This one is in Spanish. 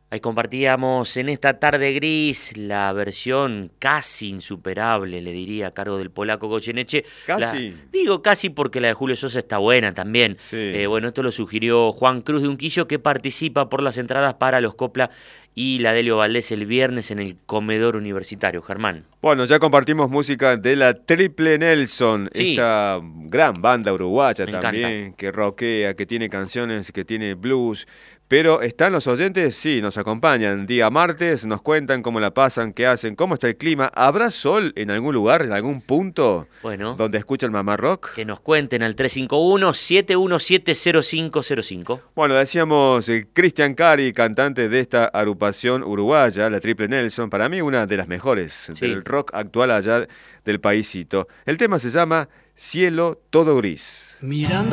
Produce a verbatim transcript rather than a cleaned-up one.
Ahí compartíamos en esta tarde gris la versión casi insuperable, le diría, a cargo del polaco Goyeneche. Casi. La, digo casi porque la de Julio Sosa está buena también. Sí. Eh, bueno, esto lo sugirió Juan Cruz de Unquillo, que participa por las entradas para los Copla y la Delio Valdés el viernes en el Comedor Universitario. Germán. Bueno, ya compartimos música de la Triple Nelson, Sí. esta gran banda uruguaya Me también, encanta. que rockea, que tiene canciones, que tiene blues. Pero ¿están los oyentes? Sí, nos acompañan. Día martes, nos cuentan cómo la pasan, qué hacen, cómo está el clima. ¿Habrá sol en algún lugar, en algún punto Bueno, donde escuchan Mamá Rock? que nos cuenten al tres cinco uno, siete uno siete, cero cinco cero cinco. Bueno, decíamos eh, Cristian Cari, cantante de esta agrupación uruguaya, la Triple Nelson, para mí una de las mejores Sí. del rock actual allá del paísito. El tema se llama Cielo Todo Gris. Mirando